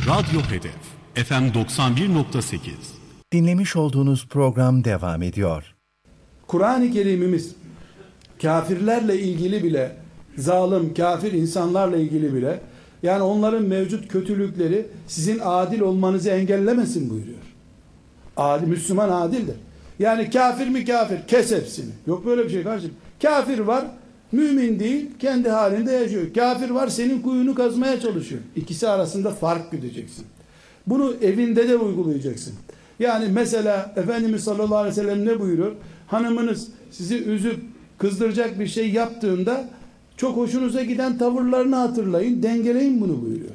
Radyo Hedef FM 91.8. Dinlemiş olduğunuz program devam ediyor. Kur'an-ı Kerim'imiz kafirlerle ilgili bile, zalim, kafir insanlarla ilgili bile, yani onların mevcut kötülükleri sizin adil olmanızı engellemesin buyuruyor. Adil, Müslüman adildir. Yani kafir mi kafir? Kes hepsini. Yok böyle bir şey kardeşim. Kafir var, mümin değil, kendi halinde yaşıyor. Kafir var, senin kuyunu kazmaya çalışıyor. İkisi arasında fark güdeceksin. Bunu evinde de uygulayacaksın. Yani mesela Efendimiz sallallahu aleyhi ve sellem ne buyuruyor? Hanımınız sizi üzüp kızdıracak bir şey yaptığında çok hoşunuza giden tavırlarını hatırlayın, dengeleyin bunu buyuruyor.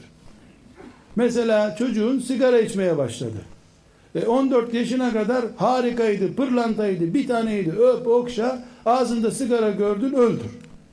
Mesela çocuğun sigara içmeye başladı. 14 yaşına kadar harikaydı, pırlantaydı, bir taneydi, öp, okşa, ağzında sigara gördün, öldür.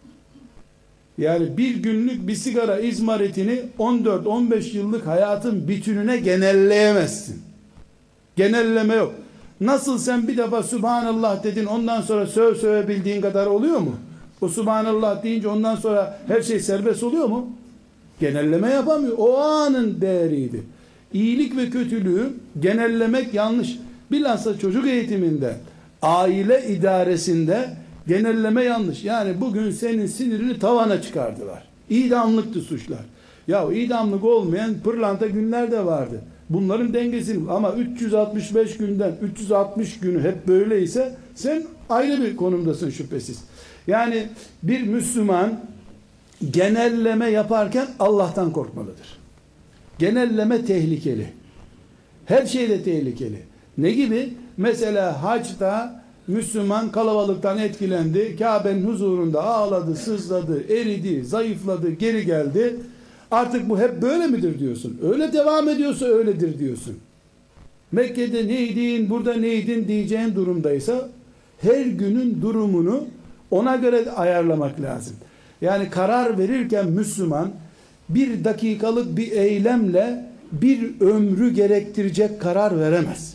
Yani bir günlük bir sigara izmaritini 14-15 yıllık hayatın bütününe genelleyemezsin. Genelleme yok. Nasıl sen bir defa Subhanallah dedin, ondan sonra sövebildiğin kadar oluyor mu? O Subhanallah deyince ondan sonra her şey serbest oluyor mu? Genelleme yapamıyor. O anın değeriydi. İyilik ve kötülüğü genellemek yanlış. Bilhassa çocuk eğitiminde, aile idaresinde genelleme yanlış. Yani bugün senin sinirini tavana çıkardılar. İdamlıktı suçlar. Ya idamlık olmayan pırlanta günler de vardı. Bunların dengesini, ama 365 günden 360 günü hep böyleyse sen ayrı bir konumdasın şüphesiz. Yani bir Müslüman genelleme yaparken Allah'tan korkmalıdır. Genelleme tehlikeli. Her şeyde tehlikeli. Ne gibi? Mesela hacda Müslüman kalabalıktan etkilendi. Kabe'nin huzurunda ağladı, sızladı, eridi, zayıfladı, geri geldi. Artık bu hep böyle midir diyorsun. Öyle devam ediyorsa öyledir diyorsun. Mekke'de neydin, burada neydin diyeceğin durumdaysa her günün durumunu ona göre ayarlamak lazım. Yani karar verirken Müslüman bir dakikalık bir eylemle bir ömrü gerektirecek karar veremez.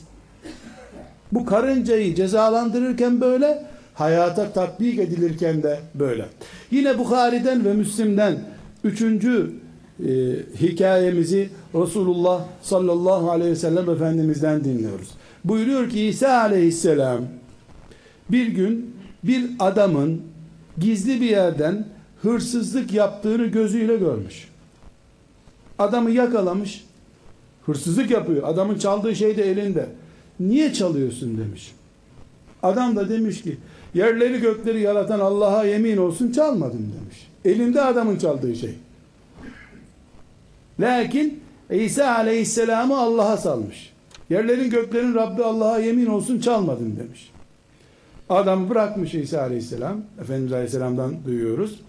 Bu karıncayı cezalandırırken böyle, hayata tatbik edilirken de böyle. Yine Bukhari'den ve Müslim'den üçüncü hikayemizi Resulullah sallallahu aleyhi ve sellem Efendimiz'den dinliyoruz. Buyuruyor ki İsa aleyhisselam bir gün bir adamın gizli bir yerden hırsızlık yaptığını gözüyle görmüş. Adamı yakalamış. Hırsızlık yapıyor. Adamın çaldığı şey de elinde. Niye çalıyorsun demiş. Adam da demiş ki yerleri gökleri yaratan Allah'a yemin olsun çalmadım demiş. Elinde adamın çaldığı şey. Lakin İsa aleyhisselamı Allah'a salmış. Yerlerin göklerin Rabbi Allah'a yemin olsun çalmadım demiş. Adamı bırakmış İsa aleyhisselam. Efendimiz aleyhisselamdan duyuyoruz.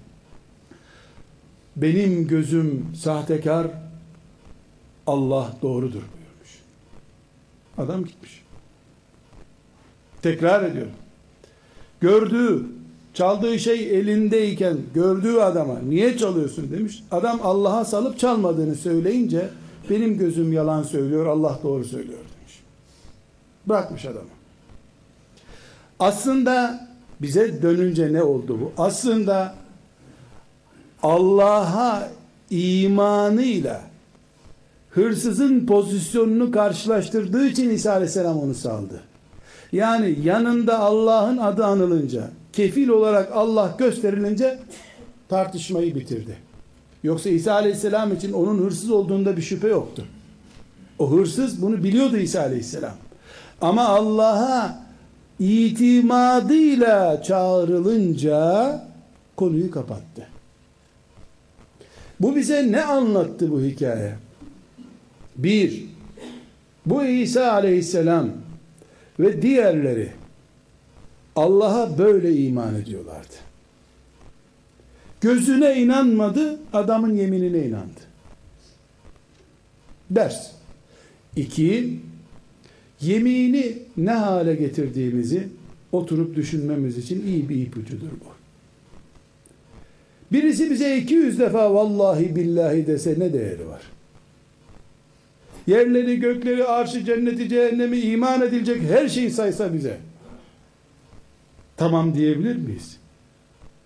Benim gözüm sahtekar, Allah doğrudur buyurmuş. Adam gitmiş. Tekrar ediyorum. Gördüğü, çaldığı şey elindeyken gördüğü adama niye çalıyorsun demiş. Adam Allah'a salıp çalmadığını söyleyince benim gözüm yalan söylüyor, Allah doğru söylüyor demiş. Bırakmış adamı. Aslında bize dönünce ne oldu bu? Aslında Allah'a imanıyla hırsızın pozisyonunu karşılaştırdığı için İsa aleyhisselam onu saldı. Yani yanında Allah'ın adı anılınca, kefil olarak Allah gösterilince tartışmayı bitirdi. Yoksa İsa aleyhisselam için onun hırsız olduğunda bir şüphe yoktu. O hırsız bunu biliyordu İsa aleyhisselam. Ama Allah'a itimadıyla çağrılınca konuyu kapattı. Bu bize ne anlattı bu hikaye? Bir, bu İsa aleyhisselam ve diğerleri Allah'a böyle iman ediyorlardı. Gözüne inanmadı, adamın yeminine inandı. Ders. İki, yemini ne hale getirdiğimizi oturup düşünmemiz için iyi bir ipucudur bu. Birisi bize 200 defa vallahi billahi dese ne değeri var? Yerleri, gökleri, arşı, cenneti, cehennemi, iman edilecek her şeyi saysa bize tamam diyebilir miyiz?